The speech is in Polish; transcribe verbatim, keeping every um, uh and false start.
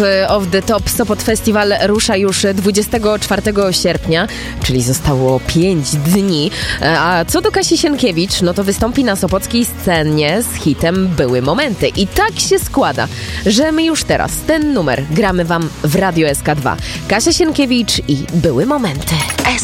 of the Top Sopot Festival rusza już dwudziestego czwartego sierpnia, czyli zostało pięć dni. A co do Kasi Sienkiewicz, no to wystąpi na sopockiej scenie z hitem Były Momenty. I tak się składa, że my już teraz ten numer gramy wam w Radio S K dwa. Kasia Sienkiewicz i Były Momenty.